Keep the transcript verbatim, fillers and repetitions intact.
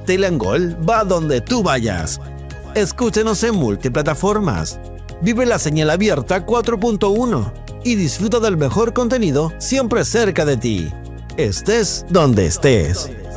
Stella and Gold va donde tú vayas. Escúchenos en multiplataformas. Vive la señal abierta cuatro punto uno y disfruta del mejor contenido siempre cerca de ti. Estés donde estés.